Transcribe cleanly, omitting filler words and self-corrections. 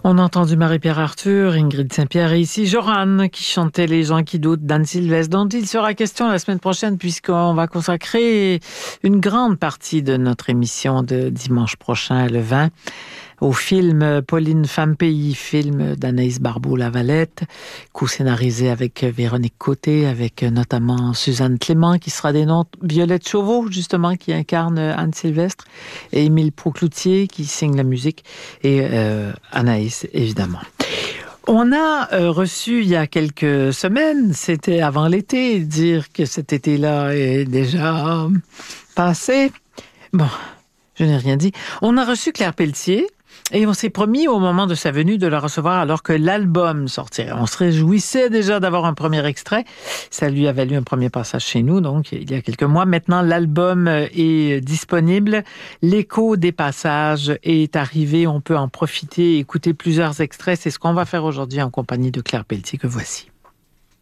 On a entendu Marie-Pierre Arthur, Ingrid Saint-Pierre et ici Joran qui chantait Les gens qui doutent d'Anne Sylvestre, dont il sera question la semaine prochaine puisqu'on va consacrer une grande partie de notre émission de dimanche prochain, le 20, au film Pauline Femme Pays, film d'Anaïs Barbeau-Lavalette, co-scénarisé avec Véronique Côté, avec notamment Suzanne Clément qui sera des noms, Violette Chauveau justement qui incarne Anne Sylvestre et Émile Proucloutier qui signe la musique et Anaïs évidemment. On a reçu il y a quelques semaines, c'était avant l'été, dire que cet été-là est déjà passé. Bon, je n'ai rien dit. On a reçu Claire Pelletier et on s'est promis au moment de sa venue de la recevoir alors que l'album sortirait. On se réjouissait déjà d'avoir un premier extrait. Ça lui a valu un premier passage chez nous, donc il y a quelques mois. Maintenant, l'album est disponible. L'écho des passages est arrivé. On peut en profiter et écouter plusieurs extraits. C'est ce qu'on va faire aujourd'hui en compagnie de Claire Pelletier que voici.